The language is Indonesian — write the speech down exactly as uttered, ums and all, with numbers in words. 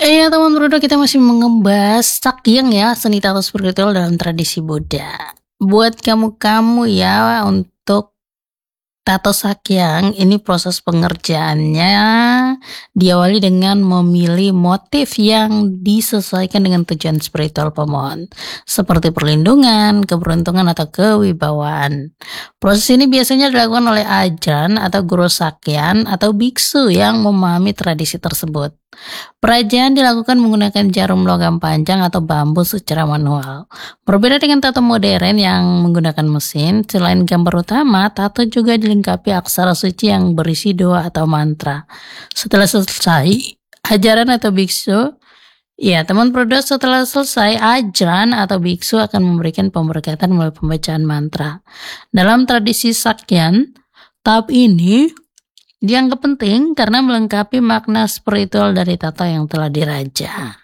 Iya teman Bruno, kita masih mengebahas Sakyong ya, seni tato spiritual dalam tradisi Buddha. Buat kamu-kamu ya, untuk tato Sakyong ini proses pengerjaannya diawali dengan memilih motif yang disesuaikan dengan tujuan spiritual pemohon, seperti perlindungan, keberuntungan, atau kewibawaan. Proses ini biasanya dilakukan oleh ajan atau guru Sakyan atau biksu yang memahami tradisi tersebut. Perajaan dilakukan menggunakan jarum logam panjang atau bambu secara manual. Berbeda dengan tato modern yang menggunakan mesin, selain gambar utama, tato juga dilengkapi aksara suci yang berisi doa atau mantra. Setelah selesai, ajaran atau biksu, ya teman Bruno, setelah selesai, ajaran atau biksu akan memberikan pemberkatan melalui pembacaan mantra. Dalam tradisi Sakyan, tahap ini dianggap penting karena melengkapi makna spiritual dari tato yang telah diraja.